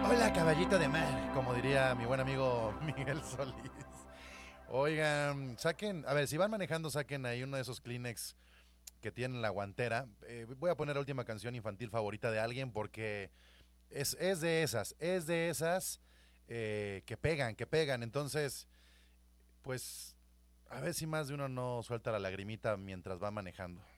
Hola, caballito de mar, como diría mi buen amigo Miguel Solís. Oigan, saquen, a ver, si van manejando, saquen ahí uno de esos Kleenex que tienen la guantera. Voy a poner la última canción infantil favorita de alguien porque es de esas que pegan. Entonces, pues, a ver si más de uno no suelta la lagrimita mientras va manejando.